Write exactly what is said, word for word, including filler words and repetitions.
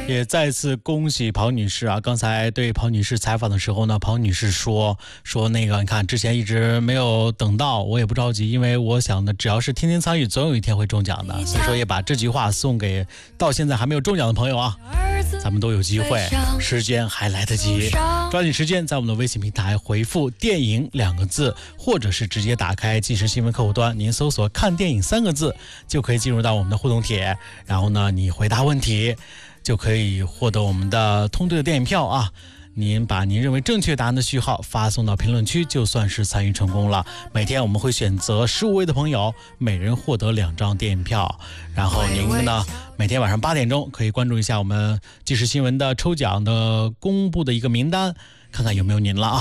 也再次恭喜庞女士啊！刚才对庞女士采访的时候呢，庞女士说说那个，你看之前一直没有等到，我也不着急，因为我想呢，只要是天天参与，总有一天会中奖的。所以说也把这句话送给到现在还没有中奖的朋友啊，咱们都有机会，时间还来得及，抓紧时间在我们的微信平台回复电影两个字，或者是直接打开即时新闻客户端，您搜索看电影三个字，就可以进入到我们的互动帖，然后呢你回答问题就可以获得我们的通兑的电影票啊！您把您认为正确答案的序号发送到评论区，就算是参与成功了。每天我们会选择十五位的朋友，每人获得两张电影票。然后您呢，每天晚上八点钟可以关注一下我们即时新闻的抽奖的公布的一个名单，看看有没有您了啊！